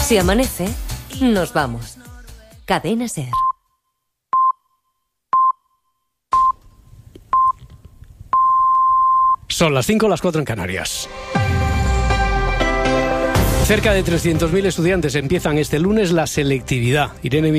Si amanece, nos vamos. Cadena SER. Son las 5, las 4 en Canarias. Cerca de 300.000 estudiantes empiezan este lunes la selectividad. Irene